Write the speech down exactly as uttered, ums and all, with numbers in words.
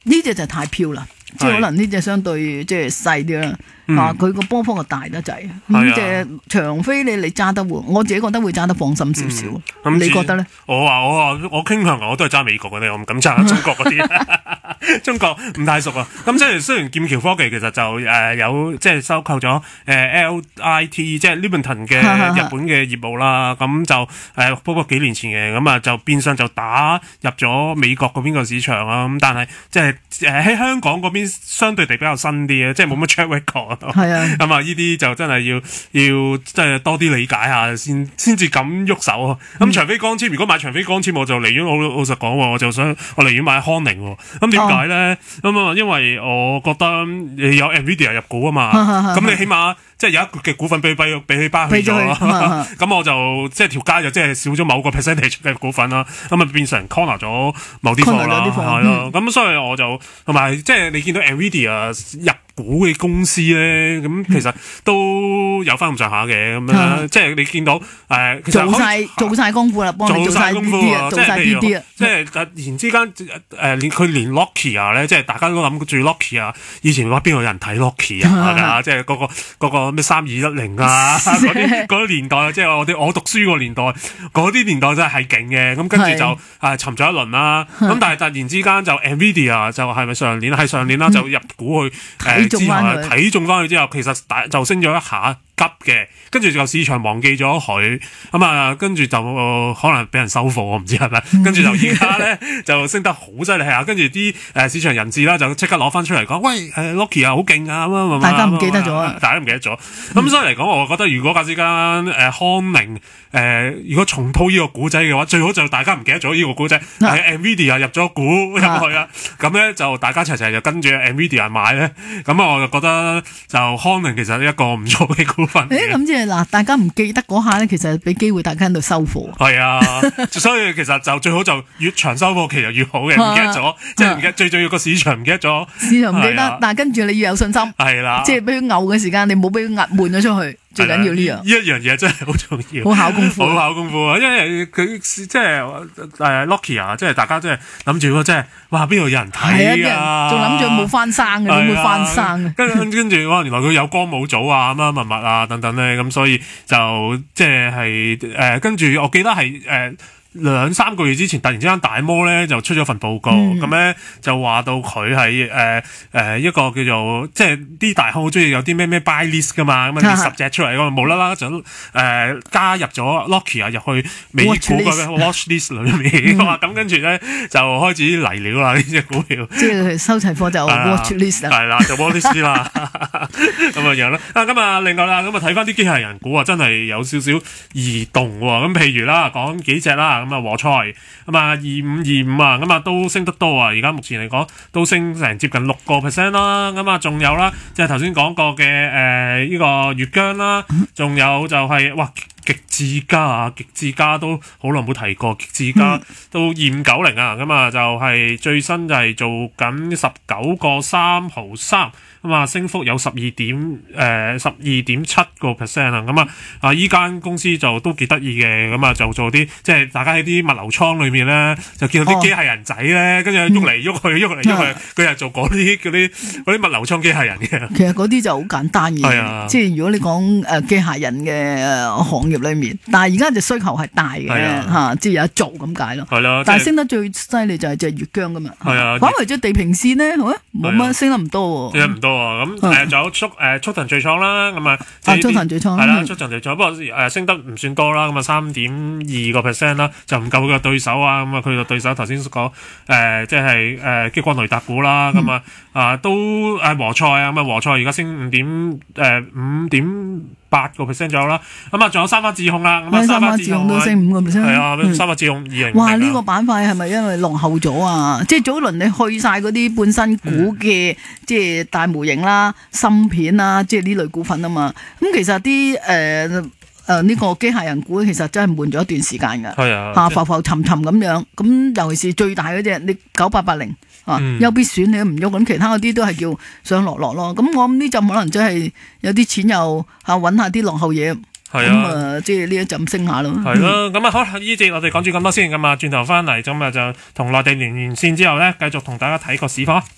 呢隻就太飄啦。即係可能呢隻相對即係細啲啦，啊佢個波幅就大得滯，咁隻長飛你你揸得喎，我自己覺得會揸得放心少少。嗯、你覺得咧？ 我話我話我傾向我都係揸美國嗰啲，我唔敢揸中國嗰啲，中國唔太熟啊。咁即係雖然劍橋科技其實就誒、呃、有即係收購咗誒 L I T 即係 Libenton 嘅日本嘅業務啦，咁就誒不過幾年前嘅，咁啊就變相就打入咗美國嗰邊個市場啊。咁但係即係誒喺香港嗰邊。相對地比較新啲啊，即係冇乜 track record。係啊，咁啊呢啲就真係要要即係多啲理解下先，先至敢喐手啊。咁、嗯、長飛光纖，如果買長飛光纖，我就寧願好老實講，我就想我寧願買康寧。咁點解咧？咁啊、哦，因為我覺得你有 Nvidia 入股啊嘛，咁、啊、你起碼即係有一個嘅股份俾俾俾佢巴去咗咯。咁我就即係條街就即係少咗某個 percentage 嘅股份啦。咁啊變成 corner 咗某啲貨啦，係咯。咁、嗯、所以我就同埋即係你見到 Nvidia 入股嘅公司咧，咁其實都有翻咁上下嘅，咁樣即係你見到誒、呃，其實做晒做晒功夫啦，幫你做晒功夫啊，做晒呢啲啊， 即係突然之間誒，連佢連 Nokia 咧，即係大家都諗住 Nokia，以前話邊個有人睇 Nokia 啊？即係嗰個嗰個咩三二一零啊，嗰啲嗰啲年代，即係我哋我讀書個年代，嗰啲年代真係係勁嘅。咁跟住就誒沉咗一輪啦。咁但係突然之間就 Nvidia 就係咪上年係上年啦，就入股去誒。之後睇中翻佢之後，其實大就升咗一下急嘅，跟住就市場忘記咗佢，咁啊，跟住就、呃、可能俾人收貨，我唔知係咪，跟住就而家咧就升得好犀利啊！跟住啲誒市場人士啦，就即刻攞翻出嚟講，喂，誒 Nokia 啊，好勁啊！咁大家唔記得咗啊！ 大家唔記得咗。咁、嗯、所以嚟講，我覺得如果假使間誒康寧誒，如果重蹈呢個古仔嘅話，最好就大家唔記得咗呢個古仔，係、啊、Nvidia 入咗股入去啊！咁咧就大家齊齊就跟住 Nvidia 買咧，咁啊我就覺得就康寧其實一個唔錯嘅股。誒， 咁即係嗱，大家唔記得嗰下咧，其實俾機會大家喺度收貨。 係啊，所以其實就最好就越長收貨期就越好嘅，唔記得咗，即係唔記得最重要個市場唔記得咗， 市場唔記得，啊、但係跟住你要有信心。係啦、啊，即係俾佢嘔嘅時間，你冇俾佢壓悶咗出去。最緊要呢樣，呢一樣嘢真係好重要， 好考功夫， 好考功夫啊！因為佢即係誒 Nokia 即係大家即係諗住，即係哇邊度有人睇啊？ 仲諗住冇翻生嘅，點會翻生嘅？ 跟跟住哇，原來佢有光冇組啊，咁啊物物啊等等咧，咁所以就即係誒跟住，我記得係誒。呃兩三個月之前，突然之間大摩咧就出咗份報告，咁咧、嗯、就話到佢係誒誒一個叫做即係啲大行好中意有啲咩咩 buy list 噶嘛，咁啊列十隻出嚟，咁無啦啦就誒、呃、加入咗 Nokia 入去美股嘅 watch list 裏面，咁、嗯、跟住咧就開始嚟料啦呢隻股票， 即係收齊貨就 watch list 係啦，就 watch list 啦，咁啊樣啦。啊咁啊，另外啦，咁啊睇翻啲機械人股啊，真係有少少移動喎。咁譬如啦，講幾隻啦。咁啊，和菜咁啊，二五二五啊，咁啊都升得多啊！而家目前嚟講都升成接近六個 percent 啦。咁啊，仲有啦，即係頭先講過嘅誒呢個粵姜啦，仲有就係、是、哇極致家啊，極致家都好耐冇提過，極致家都二五九零啊，咁啊就係最新就係做緊十九個三毫三。咁啊，升幅有十二點誒十二點七個 percent 啊！咁啊啊，依間公司就都幾得意嘅，咁啊就做啲即係大家喺啲物流倉裏面咧，就見到啲機械人仔咧，跟住喐嚟喐去，喐嚟喐去，佢係做嗰啲嗰啲嗰啲物流倉機械人嘅。其實嗰啲就好簡單嘅，係啊，即係如果你講誒機械人嘅行業裏面，但係而家就需求係大嘅嚇，即係有得做咁解咯。係啦，但係升得最犀利就係隻粵姜噶嘛。係啊，反為隻地平線咧，冇乜升得唔多喎。升得唔多。咁誒仲有速誒速騰最創啦，咁啊速騰最創係啦，速騰最創，不過誒升得唔算多啦，咁啊三點二個 percent 啦，就唔夠佢個對手啊，咁啊佢個對手頭先講誒即係誒激光雷達股啦，咁啊啊都誒和菜啊，咁啊和菜而家升五點誒五點八個 percent 左右啦，咁啊仲有三番智控啦，咁啊三番智控都升五個 percent，係啊，三番智控二零。哇！呢個板塊係咪因為落後咗啊？即係早輪你去晒嗰啲半新股嘅，即係大模型啦、芯片啦，即係呢類股份啊嘛。咁其實啲誒誒呢個機械人股其實真係悶咗一段時間㗎，係啊，嚇浮浮沉沉咁樣。咁尤其是最大嗰隻，你九八八零。啊，優必選你都唔喐，咁其他嗰啲都係叫上落落咯。咁我諗呢陣可能真係有啲錢又嚇揾下啲落後嘢，咁啊即係呢一陣升下咯。係咯，咁啊好，呢節我哋講住咁多先，咁啊轉頭翻嚟咁啊就同內地連完線之後咧，繼續同大家睇個市況。